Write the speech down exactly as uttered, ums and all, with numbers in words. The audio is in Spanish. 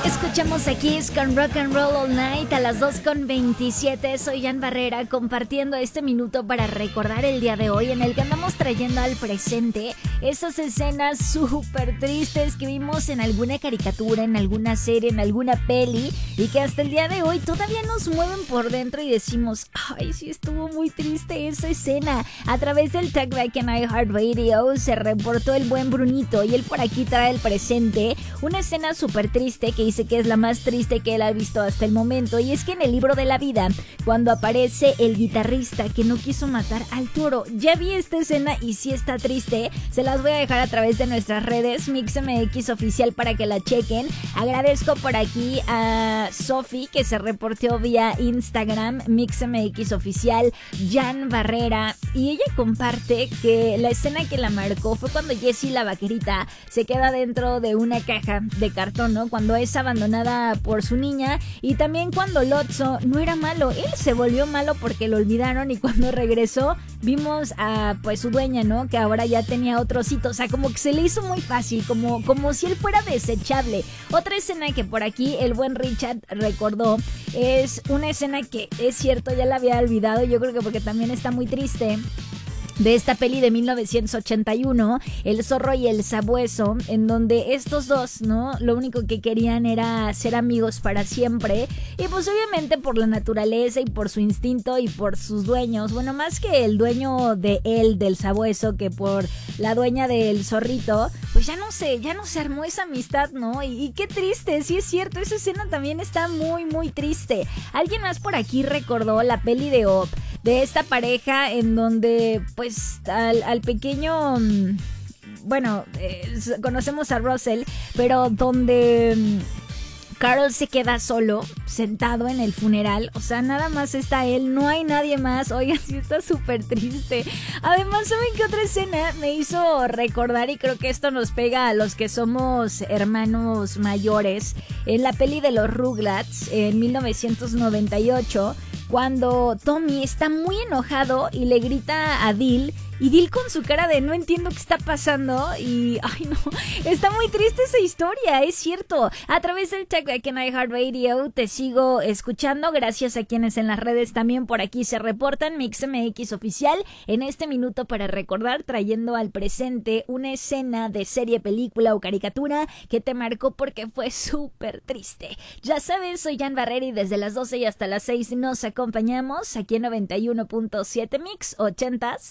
Escuchamos aquí con Rock and Roll All Night a las dos con veintisiete. Soy Jan Barrera compartiendo este minuto para recordar el día de hoy en el que andamos trayendo al presente esas escenas súper tristes que vimos en alguna caricatura, en alguna serie, en alguna peli y que hasta el día de hoy todavía nos mueven por dentro y decimos, ay, sí estuvo muy triste esa escena. A través del Talkback en iHeartRadio se reportó el buen Brunito y él por aquí trae el presente una escena súper triste que dice que es la más triste que él ha visto hasta el momento, y es que en el libro de la vida, cuando aparece el guitarrista que no quiso matar al toro, ya vi esta escena y sí está triste. Se las voy a dejar a través de nuestras redes MixMX Oficial para que la chequen. Agradezco por aquí a Sofi que se reportó vía Instagram, MixMX Oficial, Jan Barrera, y ella comparte que la escena que la marcó fue cuando Jessie la vaquerita se queda dentro de una caja de cartón, ¿no? Cuando es abandonada por su niña, y también cuando Lotso no era malo, él se volvió malo porque lo olvidaron, y cuando regresó vimos a pues su dueña, ¿no? Que ahora ya tenía otro osito, o sea, como que se le hizo muy fácil, como, como si él fuera desechable. Otra escena que por aquí el buen Richard recordó es una escena que es cierto, ya la había olvidado, yo creo que porque también está muy triste, de esta peli de mil novecientos ochenta y uno, El zorro y el sabueso, en donde estos dos, ¿no? Lo único que querían era ser amigos para siempre, y pues obviamente por la naturaleza y por su instinto y por sus dueños, bueno, más que el dueño de él, del sabueso, que por la dueña del zorrito, pues ya no sé, ya no se armó esa amistad, ¿no? Y, y qué triste, sí es cierto, esa escena también está muy, muy triste. Alguien más por aquí recordó la peli de Up, de esta pareja en donde pues al, al pequeño, bueno, eh, conocemos a Russell, pero donde Carl se queda solo, sentado en el funeral, o sea, nada más está él, no hay nadie más. Oigan, sí está súper triste. Además, ¿saben qué otra escena me hizo recordar? Y creo que esto nos pega a los que somos hermanos mayores. En la peli de los Rugrats, en mil novecientos noventa y ocho, cuando Tommy está muy enojado y le grita a Dil, y Dil con su cara de no entiendo qué está pasando, y ay no, está muy triste esa historia, es cierto. A través del Talkback en iHeartRadio te sigo escuchando, gracias a quienes en las redes también por aquí se reportan. MixMX Oficial en este minuto para recordar, trayendo al presente una escena de serie, película o caricatura que te marcó porque fue súper triste. Ya sabes, soy Jan Barrera y desde las doce y hasta las seis nos acompañamos aquí en noventa y uno punto siete Mix ochentas.